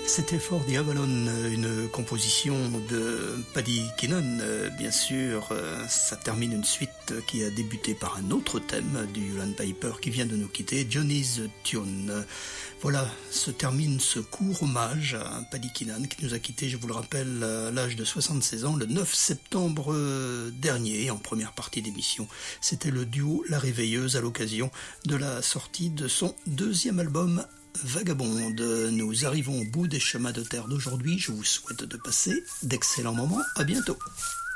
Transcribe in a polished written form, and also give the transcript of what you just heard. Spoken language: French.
C'était For the Avalon, une composition de Paddy Keenan, bien sûr. Ça termine une suite qui a débuté par un autre thème du Land Piper qui vient de nous quitter, Johnny's Tune. Voilà, se termine ce court hommage à Paddy Keenan qui nous a quitté, je vous le rappelle, à l'âge de 76 ans, le 9 septembre dernier, en première partie d'émission. C'était le duo La Réveilleuse à l'occasion de la sortie de son deuxième album Vagabonde. Nous arrivons au bout des chemins de terre d'aujourd'hui. Je vous souhaite de passer d'excellents moments. À bientôt.